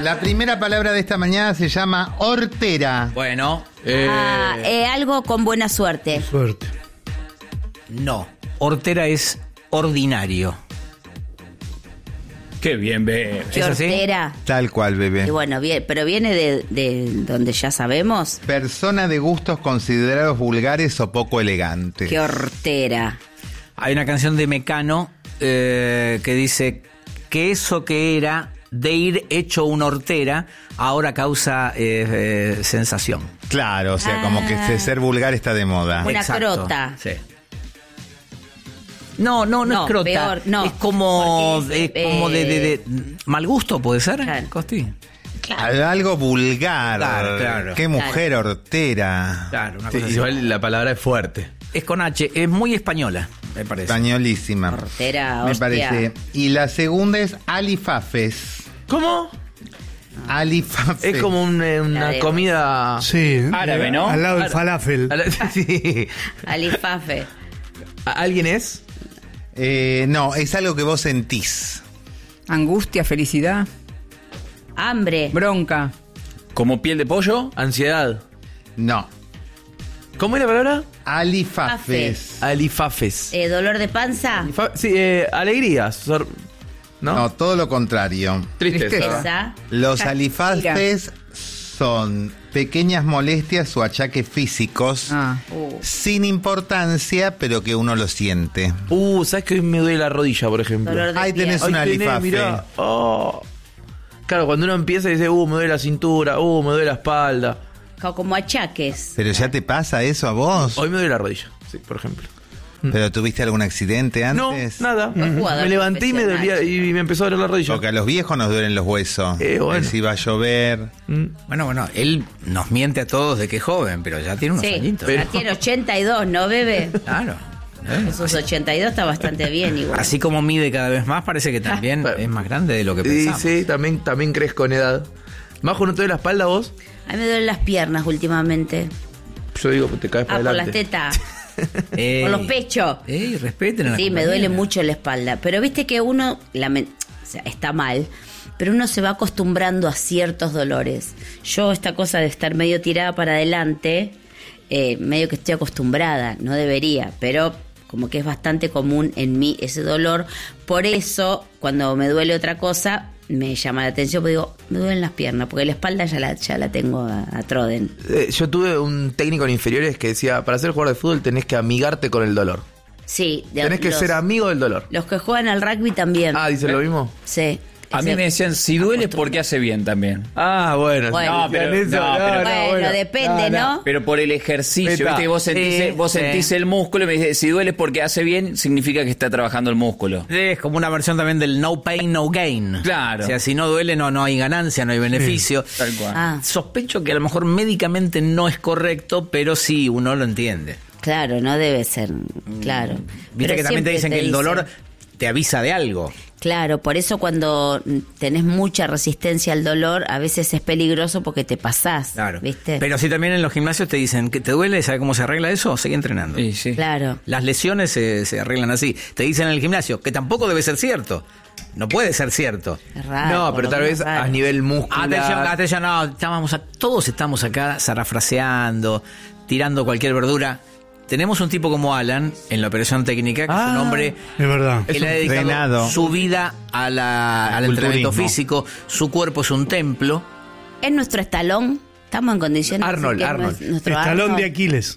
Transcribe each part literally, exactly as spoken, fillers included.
La primera palabra de esta mañana se llama hortera. Bueno. Eh, Ah, eh, algo con buena suerte. Suerte. No. Hortera es ordinario. Qué bien, bebé. ¿Qué ¿Es así? hortera? Tal cual, bebé. Y bueno, bien, pero viene de, de donde ya sabemos. Persona de gustos considerados vulgares o poco elegantes. Qué hortera. Hay una canción de Mecano eh, que dice que eso que era de ir hecho una hortera ahora causa eh, eh, sensación. Claro, o sea, como que Ah. ser vulgar está de moda. Una Exacto. crota. Sí. No, no, no, No, es crota. peor, no. Es como, Porque es, es como de, de- de- eh, mal gusto, ¿puede ser? Claro. Costi. Algo vulgar. Claro, claro. Qué mujer hortera. Claro, una Sí, cosa así. igual la palabra es fuerte. Es con H, es muy española, me parece. Españolísima. Hortera, Me hostia. parece. Y la segunda es alifafes. ¿Cómo? Alifafes. Es como un, eh, La una de- comida... Sí, Árabe, ¿no? Al lado del Árabe. falafel. A la- Sí. Alifafe. ¿Alguien es? Eh, no, es algo que vos sentís. Angustia, felicidad, Hambre. bronca. Como piel de pollo. Ansiedad. No. ¿Cómo es la palabra? Alifafes. Alifafes. Eh, dolor de panza. Alifa- Sí, eh, alegrías. sor- ¿No? No, todo lo contrario. Tristeza. Tristeza. Los Shakira. alifafes son pequeñas molestias o achaques físicos Ah. Uh, sin importancia, pero que uno lo siente. Uh, ¿sabes que hoy me duele la rodilla, por ejemplo? dolor de Ahí pierna. tenés un Ay, tenés, alifafe. mirá. Oh. Claro, cuando uno empieza y dice, uh, me duele la cintura, uh, me duele la espalda. Co- Como achaques. ¿Pero ya te pasa eso a vos? Hoy me duele la rodilla, sí, por ejemplo. ¿Pero tuviste algún accidente No, antes? nada. Un jugador Me levanté y me profesional. dolía y me empezó a doler la rodilla. Porque a los viejos nos duelen los huesos. Eh, bueno. Si va a llover. Mm. Bueno, bueno, él nos miente a todos de que es joven, pero ya tiene unos Sí, añitos. ya tiene ochenta y dos, ¿no, bebé? Claro. ¿eh? Esos ochenta y dos está bastante bien igual. Así como mide cada vez más, parece que también Ah. es más grande de lo que Sí, pensamos. sí, también, también crezco en edad. Majo, ¿no te duele la espalda vos? A mí me duelen las piernas últimamente. Yo digo, te caes Ah, para por las adelante. tetas. Ey, Por los pechos. Ey, respeten a la Sí, me compañera. duele mucho la espalda. Pero viste que uno, lamen- o sea, está mal, pero uno se va acostumbrando a ciertos dolores. Yo esta cosa de estar medio tirada para adelante, eh, medio que estoy acostumbrada, no debería, pero como que es bastante común en mí ese dolor. Por eso, cuando me duele otra cosa, me llama la atención, porque digo, me duelen las piernas, porque la espalda ya la, ya la tengo a, a Troden. Eh, yo tuve un técnico en inferiores que decía, para ser jugador de fútbol tenés que amigarte con el dolor. Sí, de- Tenés que los- ser amigo del dolor. Los que juegan al rugby también. Ah, ¿dicen lo mismo? Sí. A mí Ese- me decían, si duele es porque hace bien también. Ah, bueno. Bueno. si decían No, pero- no, pero- Bueno, depende, ¿no? Pero por el ejercicio, Está. ¿viste? Que vos sentís, Sí, vos sí. sentís el músculo y me dice, si duele es porque hace bien, significa que está trabajando el músculo. Sí, es como una versión también del no pain, no gain. Claro. O sea, si no duele, no, no hay ganancia, no hay beneficio. Tal cual. Ah, Sospecho que a lo mejor médicamente no es correcto, pero sí, uno lo entiende. claro, no debe ser, claro. Viste Pero que también te siempre dicen que el dicen- dolor te avisa de algo. Claro, por eso cuando tenés mucha resistencia al dolor, a veces es peligroso porque te pasás, Claro. ¿viste? Pero si también en los gimnasios te dicen que te duele, ¿sabes cómo se arregla eso? Seguí entrenando. Sí, sí. Claro. Las lesiones se, se arreglan así. Te dicen en el gimnasio, que tampoco debe ser cierto. No puede ser cierto. Es raro, No, por pero lo tal menos vez raro. a nivel muscular. Atención, atención, no, estábamos a- todos estamos acá zarafraseando, tirando cualquier verdura. Tenemos un tipo como Alan en la operación técnica, que es un Ah. hombre Es verdad. que Es le ha un dedicado entrenado. su vida a la- al Culturismo. entrenamiento físico. Su cuerpo es un templo. Es nuestro estalón, estamos en condiciones. Arnold, así que Arnold. es nuestro Estalón Arnold. de Aquiles.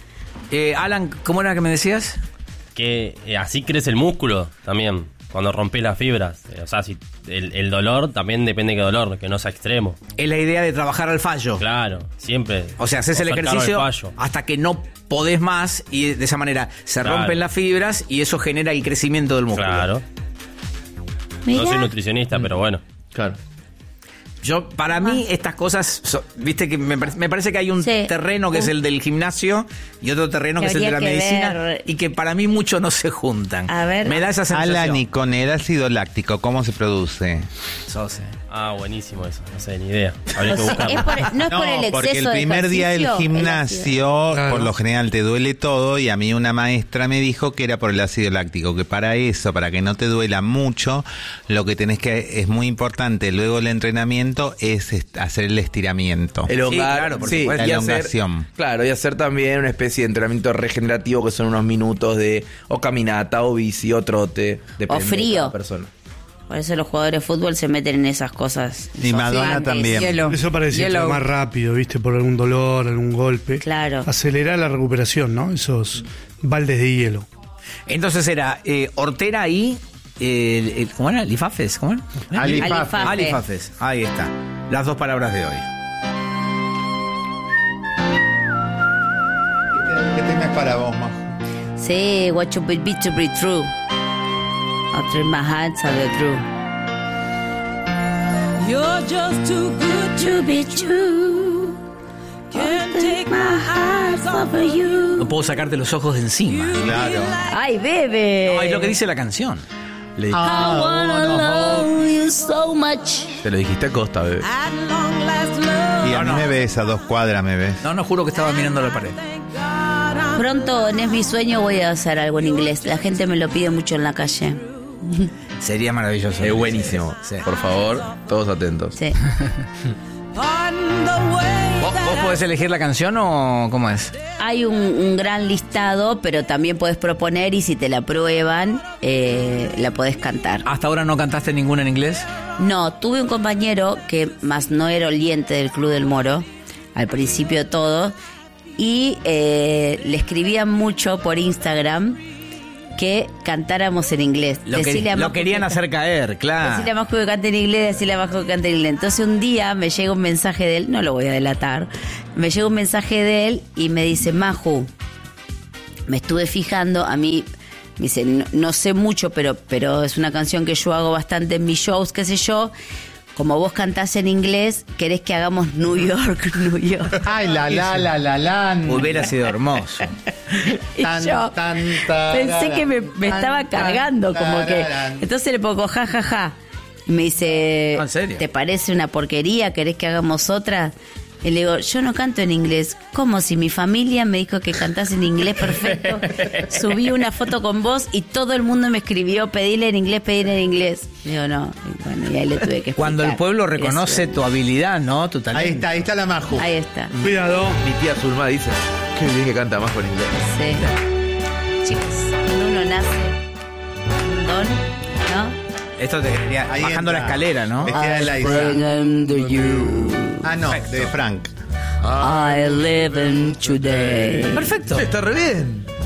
Eh, Alan, ¿cómo era que me decías? Que eh, así crece el músculo también, cuando rompes las fibras. Eh, o sea, si el, el dolor también depende de qué dolor, que no sea extremo. Es la idea de trabajar al fallo. Claro, siempre. O sea, haces el acercarlo al ejercicio fallo. hasta que no podés más y de esa manera se Claro. rompen las fibras y eso genera el crecimiento del músculo. Claro. Mirá. No soy nutricionista, pero bueno. Claro. Yo, para mí, estas cosas, so- viste que me, pare- me parece que hay un Sí. terreno que es el del gimnasio y otro terreno que, Que es el de la habría que medicina ver. y que para mí mucho no se juntan. A ver. Me da esa sensación. Alan, y con el ácido láctico, ¿cómo se produce? Sos, eh. Ah, buenísimo eso. No sé, ni idea. Habría que O sea, buscarlo. es por- no es por el exceso porque el primer de día del ejercicio, el gimnasio, Claro. por lo general te duele todo, y a mí una maestra me dijo que era por el ácido láctico, que para eso, para que no te duela mucho, lo que tenés que, es muy importante luego el entrenamiento, entrenamiento es est- hacer el estiramiento. Elongar, Sí, claro, por sí, supuesto. y La hacer- elongación. claro, y hacer también una especie de entrenamiento regenerativo que son unos minutos de o caminata o bici o trote. Depende de frío. cada persona. Por eso los jugadores de fútbol se meten en esas cosas. Y Madonna sofantes. también. Hielo. Eso para decirlo Hielo. más rápido, ¿viste? Por algún dolor, algún golpe. Claro. Acelerar la recuperación, ¿no? Esos baldes de hielo. Entonces era eh, Ortera y... eh, el- ¿Cómo era? ¿Lifafes? ¿Cómo era? Alifafe. Alifafe. Alifafes. Ahí está. Las dos palabras de hoy. ¿Qué tema es para vos, Majo? Sí, what you be to be true. After my hands are the true. You're just too good To be true. Can't take my eyes off of you. No puedo sacarte los ojos de encima. Claro. Ay, bebe. No, es lo que dice la canción. Le- I wanna love you so much. Te lo dijiste a Costa, bebé. At long last love. Y a mí me ves, a dos cuadras me ves. No, no, juro que estaba mirando la pared. Thank God I'm Pronto, no es mi sueño, voy a hacer algo en inglés. La gente me lo pide mucho en la calle. Sería maravilloso. Es buenísimo. Sí. Por favor, todos atentos. Sí. pardon the way ¿Vos, that vos podés elegir la canción o cómo es? Hay un, un gran listado, pero también puedes proponer y si te la prueban, eh, la podés cantar. ¿Hasta ahora no cantaste ninguna en inglés? No, tuve un compañero que más no era oyente del Club del Moro, al principio de todo, y eh, le escribían mucho por Instagram que cantáramos en inglés. Lo, que- Decirle a lo Majo querían que- hacer caer, claro. Decirle a Majo que cante en inglés, decirle a Majo que cante en inglés. Entonces un día me llega un mensaje de él, no lo voy a delatar, me llega un mensaje de él y me dice, Maju, me estuve fijando, a mí, me dice, no, no sé mucho, pero, pero es una canción que yo hago bastante en mis shows, qué sé yo. Como vos cantás en inglés, querés que hagamos New York, New York. Ay, la, la, la, la, la. Hubiera sido hermoso. Y Tan, yo tan, tarara, pensé que me, me tan, estaba tan, cargando, como que... tararán. Entonces le pongo ja, ja, ja. Y me dice, ¿En serio? ¿te parece una porquería? ¿Querés que hagamos otra? Y le digo, yo no canto en inglés. ¿Cómo? Si mi familia me dijo que cantás en inglés perfecto. Subí una foto con vos y todo el mundo me escribió, pedile en inglés, pedile en inglés. Y digo, no. Y bueno, y ahí le tuve que explicar. Cuando el pueblo Eso. reconoce tu habilidad, ¿no? Tu talento. Ahí está, ahí está la Maju. Ahí está. Cuidado. Mi tía Zulma dice, qué bien que canta más con inglés. Sí. Chicos, cuando uno nace, un don, ¿no? Esto te quedaría Ahí bajando la entra. escalera, ¿no? Vestida de Liza. under you. Ah, no, de Frank. I live in today. Perfecto. Está re bien.